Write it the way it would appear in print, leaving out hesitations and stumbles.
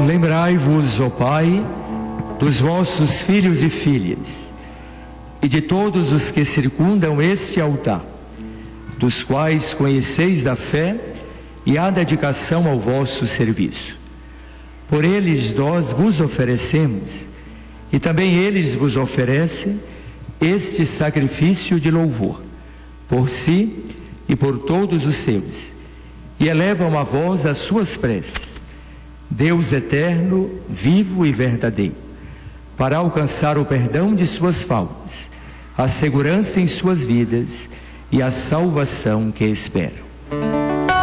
Lembrai-vos, ó Pai, dos vossos filhos e filhas, e de todos os que circundam este altar, dos quais conheceis a fé e a dedicação ao vosso serviço. Por eles nós vos oferecemos, e também eles vos oferecem, este sacrifício de louvor, por si e por todos os seus, e elevam a vós as suas preces, Deus eterno, vivo e verdadeiro, para alcançar o perdão de suas faltas, a segurança em suas vidas e a salvação que esperam.